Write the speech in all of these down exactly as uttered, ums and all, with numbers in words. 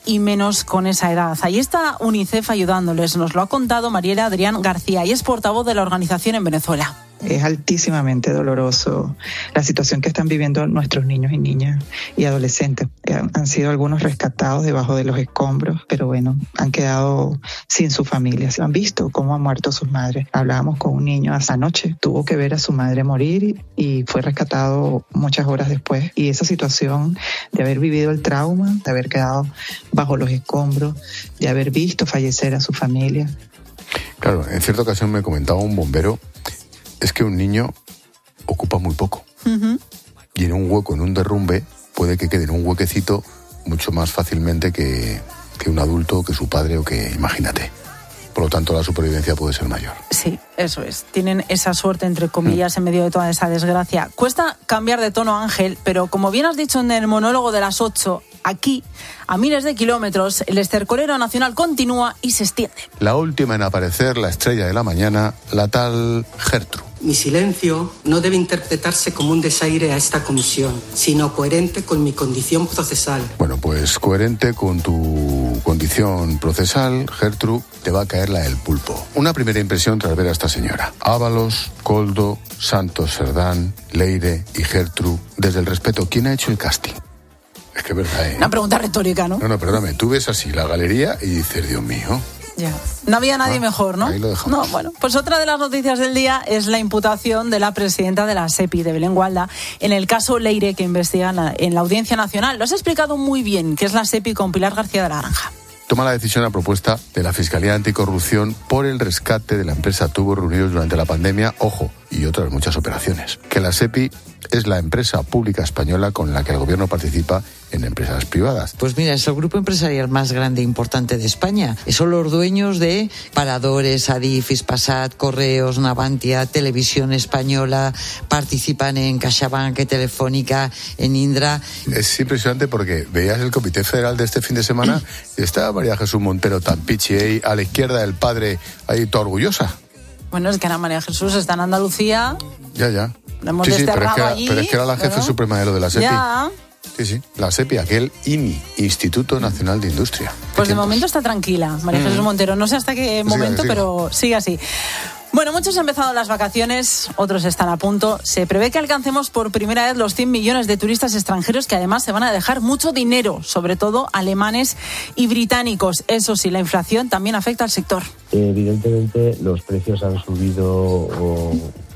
y menos con esa edad. Ahí está UNICEF ayudándoles, nos lo ha contado Mariela Adrián García y es portavoz de la organización en Venezuela. Es altísimamente doloroso la situación que están viviendo nuestros niños y niñas y adolescentes. Han sido algunos rescatados debajo de los escombros, pero bueno, han quedado sin su familia. Han visto cómo han muerto sus madres. Hablábamos con un niño esa noche, tuvo que ver a su madre morir y fue rescatado muchas horas después. Y esa situación de haber vivido el trauma, de haber quedado bajo los escombros, de haber visto fallecer a su familia. Claro, en cierta ocasión me comentaba un bombero, es que un niño ocupa muy poco. Uh-huh. Y en un hueco, en un derrumbe, puede que quede en un huequecito mucho más fácilmente que, que un adulto, que su padre o que, imagínate. Por lo tanto, la supervivencia puede ser mayor. Sí, eso es. Tienen esa suerte, entre comillas, mm. en medio de toda esa desgracia. Cuesta cambiar de tono, Ángel, pero como bien has dicho en el monólogo de las ocho, aquí, a miles de kilómetros, el estercolero nacional continúa y se extiende. La última en aparecer, la estrella de la mañana, la tal Gertrude. Mi silencio no debe interpretarse como un desaire a esta comisión, sino coherente con mi condición procesal. Bueno, pues coherente con tu condición procesal, Gertrude, te va a caer la del pulpo. Una primera impresión tras ver a esta señora. Ábalos, Coldo, Santos Cerdán, Leire y Gertrude. Desde el respeto, ¿quién ha hecho el casting? Es que es verdad, ¿eh? Una pregunta retórica, ¿no? No, no, perdóname. Tú ves así la galería y dices, Dios mío... Ya. No había nadie ah, mejor, ¿no? Ahí lo dejamos. No, bueno, pues otra de las noticias del día es la imputación de la presidenta de la SEPI, de Belén Gualda, en el caso Leire que investigan en la Audiencia Nacional. Lo has explicado muy bien, que es la SEPI con Pilar García de la Granja. Toma la decisión a propuesta de la Fiscalía Anticorrupción por el rescate de la empresa Tubos Reunidos durante la pandemia, ojo, y otras muchas operaciones. Que la SEPI es la empresa pública española con la que el gobierno participa en empresas privadas. Pues mira, es el grupo empresarial más grande e importante de España. Son los dueños de Paradores, Adif, Hispasat, Correos, Navantia, Televisión Española, participan en CaixaBank, Telefónica, en Indra. Es impresionante porque veías el Comité Federal de este fin de semana y estaba María Jesús Montero tan pichi ahí, a la izquierda del padre, ahí toda orgullosa. Bueno, es que Ana María Jesús está en Andalucía. Ya, ya. La hemos sí, sí, pero es, que era, allí, pero es que era la jefe ¿verdad? suprema de lo de la SEPI. Ya. Sí, sí, la SEPI, aquel I N I, Instituto Nacional de Industria. Pues de momento está tranquila, María Jesús mm. Montero. No sé hasta qué siga, momento, siga. pero sigue así. Bueno, muchos han empezado las vacaciones, otros están a punto. Se prevé que alcancemos por primera vez los cien millones de turistas extranjeros que además se van a dejar mucho dinero, sobre todo alemanes y británicos. Eso sí, la inflación también afecta al sector. Evidentemente los precios han subido o,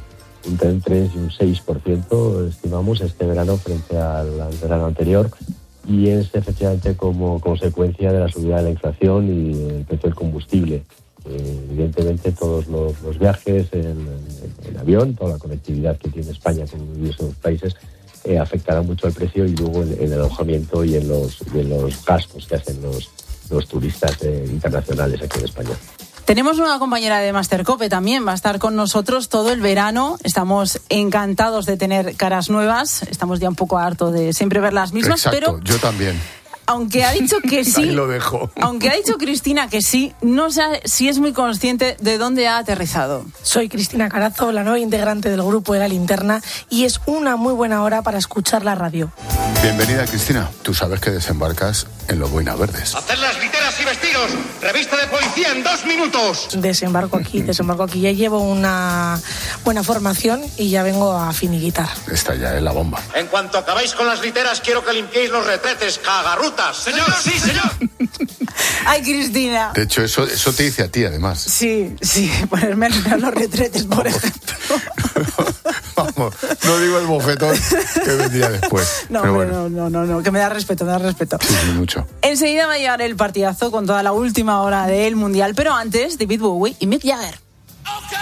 entre un tres y un seis por ciento, estimamos, este verano frente al, al verano anterior. Y es efectivamente como consecuencia de la subida de la inflación y el precio del combustible. Eh, evidentemente todos los, los viajes en, en, en avión, toda la conectividad que tiene España con esos países eh, afectará mucho al precio y luego en, en el alojamiento y en los, y en los gastos que hacen los, los turistas eh, internacionales aquí en España. Tenemos una compañera de Mastercope también, va a estar con nosotros todo el verano. Estamos encantados de tener caras nuevas, estamos ya un poco hartos de siempre ver las mismas. Exacto, pero yo también. Aunque ha dicho que sí, ahí lo dejo. Aunque ha dicho Cristina que sí, no sé si es muy consciente de dónde ha aterrizado. Soy Cristina Carazo, la nueva integrante del grupo de La Linterna, y es una muy buena hora para escuchar la radio. Bienvenida, Cristina. Tú sabes que desembarcas en los Boinas Verdes. ¡Hacer las literas y vestidos! ¡Revista de policía en dos minutos! Desembarco aquí, desembarco aquí. Ya llevo una buena formación y ya vengo a finiquitar. Esta ya es la bomba. En cuanto acabáis con las literas, quiero que limpiéis los retretes, cagarrutas. ¡Señor, sí, señor! ¡Ay, Cristina! De hecho, eso, eso te dice a ti, además. Sí, sí, ponerme a limpiar los retretes, por Vamos. ejemplo. Vamos, no digo el bofetón que vendría después. No, pero hombre, bueno. no, no, no, no, que me da respeto, me da respeto. Sí, sí, mucho. Enseguida va a llegar el partidazo con toda la última hora del Mundial, pero antes, David Bowie y Mick Jagger. Okay.